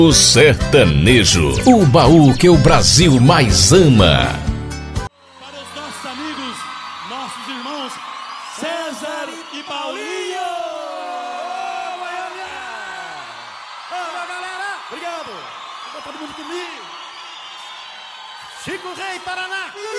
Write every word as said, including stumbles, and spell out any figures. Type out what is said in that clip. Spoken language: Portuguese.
O sertanejo, o baú que o Brasil mais ama. Para os nossos amigos, nossos irmãos, César e Paulinho! Ô, Goiânia! Ô, galera! Obrigado! Agora todo mundo comigo! Chico Rei, Paraná!